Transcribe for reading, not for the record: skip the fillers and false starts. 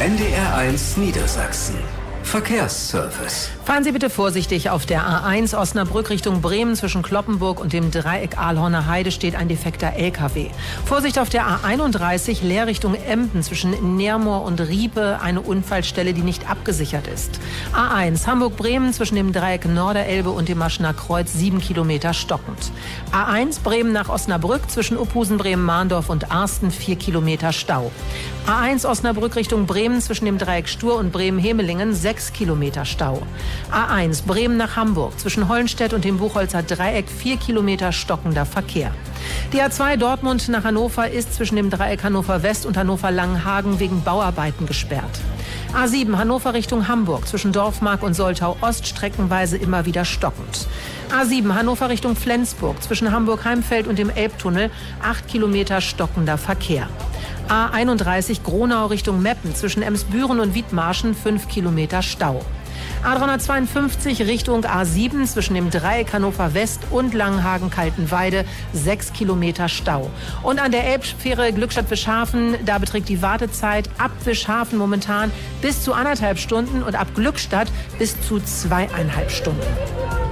NDR1 Niedersachsen. Verkehrsservice. Fahren Sie bitte vorsichtig. Auf der A1 Osnabrück Richtung Bremen zwischen Kloppenburg und dem Dreieck Ahlhorner Heide steht ein defekter LKW. Vorsicht auf der A31 Leer Richtung Emden zwischen Neermoor und Riepe, eine Unfallstelle, die nicht abgesichert ist. A1 Hamburg-Bremen zwischen dem Dreieck Norderelbe und dem Maschener Kreuz 7 Kilometer stockend. A1 Bremen nach Osnabrück zwischen Uphusen, Bremen-Mahndorf und Arsten 4 Kilometer Stau. A1 Osnabrück Richtung Bremen zwischen dem Dreieck Stur und Bremen-Hemelingen 6 Kilometer Stau. A1 Bremen nach Hamburg zwischen Hollenstedt und dem Buchholzer Dreieck 4 Kilometer stockender Verkehr. Die A2 Dortmund nach Hannover ist zwischen dem Dreieck Hannover West und Hannover Langenhagen wegen Bauarbeiten gesperrt. A7 Hannover Richtung Hamburg zwischen Dorfmark und Soltau Ost streckenweise immer wieder stockend. A7 Hannover Richtung Flensburg zwischen Hamburg-Heimfeld und dem Elbtunnel 8 Kilometer stockender Verkehr. A31 Gronau Richtung Meppen zwischen Emsbüren und Wiedmarschen 5 Kilometer Stau. A352 Richtung A7 zwischen dem Dreieck Hannover West und Langenhagen-Kaltenweide 6 Kilometer Stau. Und an der Elbfähre Glückstadt-Wischhafen, da beträgt die Wartezeit ab Wischhafen momentan bis zu 1,5 Stunden und ab Glückstadt bis zu 2,5 Stunden.